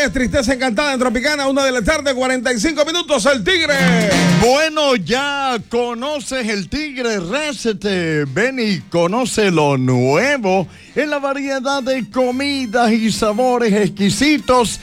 es Tristeza Encantada en Tropicana, 1:45 el Tigre. Bueno, ya conoces el Tigre Recete. Ven y conoce lo nuevo en la variedad de comidas y sabores exquisitos